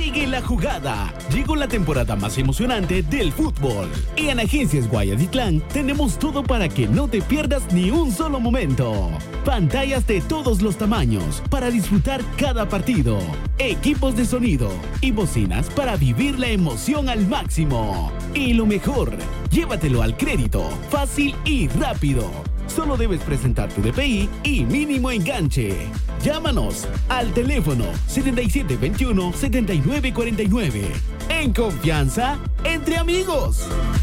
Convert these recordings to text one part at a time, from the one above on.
Sigue la jugada. Llegó la temporada más emocionante del fútbol. Y en Agencias Guayatitlán tenemos todo para que no te pierdas ni un solo momento. Pantallas de todos los tamaños para disfrutar cada partido. Equipos de sonido y bocinas para vivir la emoción al máximo. Y lo mejor, llévatelo al crédito, fácil y rápido. Solo debes presentar tu DPI y mínimo enganche. Llámanos al teléfono 7721-7949. En confianza, entre amigos.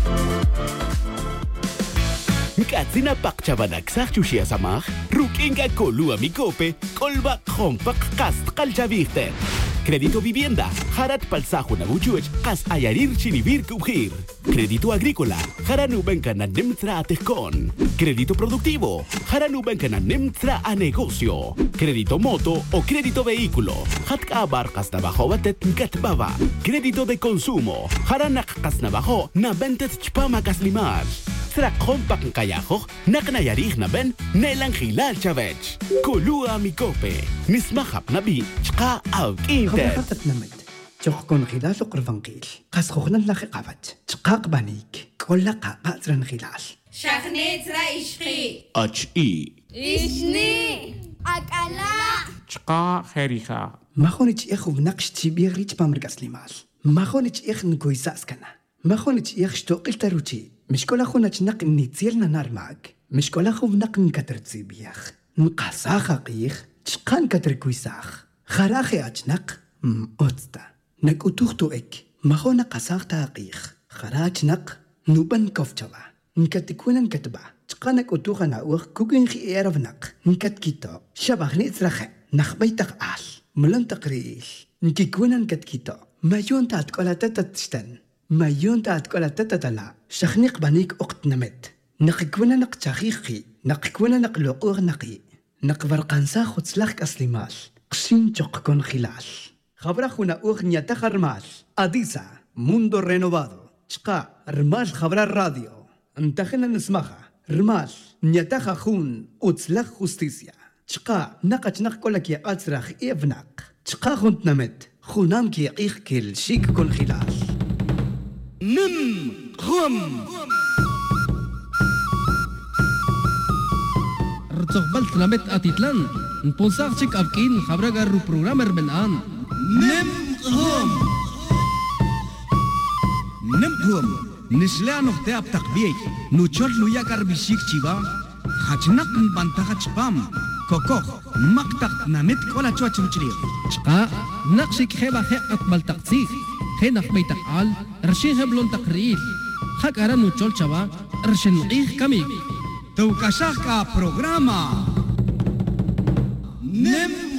Katsina pakchabanak sa chushia samach, rukinga kolua mikope, kolba hompak kast kalchaviste. Crédito vivienda, harat palsajo na buchuech, kas ayarir chinibir kubhir. Crédito agrícola, haranubenka na nemtra atejkon. Crédito productivo, haranubenka na nemtra a negocio. Crédito moto o crédito vehículo, hatka abarkas na bajo batet katbaba. Crédito de consumo, haranak kas na bajo na bentet chpamakas limar. Trak hompak kayajo, naknayarih na ben, nelang hilal chavech. Kulua mikope, nismahap na bi, chka av intet. خبرت نمت تخكون خلال قرفنقيل قاس خوخنا نلاقي قابت تقاق بانيك كل قاقا زرن خلال شخنيت رايشخي H.E. إشني أكلا چقا خيريخا ما خونيش إخو بنقش تيبيغ ريتش بامرقاس ليمال ما خونيش إخ نكويساس كنا ما خونيش إخ شتوقل تروتي مش كل أخونا تنق نيتيرنا نار معك مش كل أخو بنق نكتر تسيبيخ نقاسا خاقيخ تشقان كتر كويساخ خراخي أجنق أوتستا نك أتوختو إك ما خو نقاساخ تاقيخ خراج نق نوبن كوفتشوا نكتكونا نكتبا تقانك أتوخا ناوخ كوكين خي إيرف نق نكتكيتو شبخ نيتسرخ نخبيتق آل ملن تقريش نكيكونا نكتكيتو ما يون تاتكولا تتتشتن ما يون تاتكولا تتتلا شخنيق بانيك أقت نمت نقكونا نقتاخيخي نقكونا نقلوقوغ نقي نقبرقانسا خدسلاخ أسليمال قشين تقكون خلال خبر أخونا أغنية تخرمال أديسا موندو رينوفادو شقا رمال خبر الراديو انتخنا نسمخها رمال نيتخا خون أتسلخ خستيسيا شقا نقش نقولك يا أتسرخ إيفناق شقا خونت نمت خونام كي يقيخ كل شيك كون خلال نم غم رتقبلت نمت أتيتلان نبونساق شك أبكين خبر أجر بروجرامر من آن نمهم نشلع نختي اب تقبيك نوچول لويا كربيشيك چيبا خچنق بنتخ چبام كوكوخ مقتق نمت كولا چوچ مچري شقا نقشك خيبا خي أقبل تقسيخ خي نخبي تقال رشين هبلون تقريل خك أرى نوچول چوا رشين إيخ كميك تو كشاك بروجراما نم